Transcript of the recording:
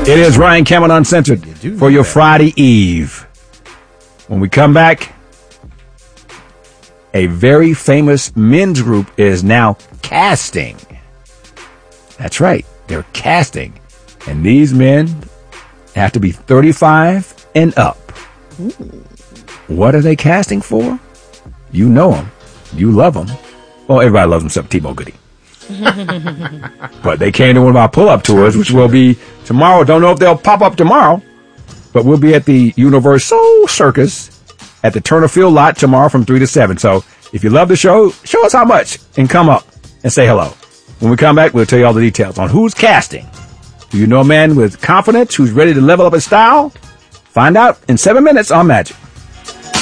It is Ryan Cameron Uncensored for your Friday Eve. When we come back, a very famous men's group is now casting. That's right. They're casting. And these men have to be 35 and up. Ooh. What are they casting for? You know them. You love them. Well, everybody loves them except T-Mo Goody. But they came to one of our pull-up tours, which will be tomorrow. Don't know if they'll pop up tomorrow, but we'll be at the Universal Circus at the Turner Field lot tomorrow from 3 to 7. So if you love the show, show us how much and come up and say hello. When we come back, we'll tell you all the details on who's casting. Do you know a man with confidence who's ready to level up his style? Find out in 7 minutes on Magic.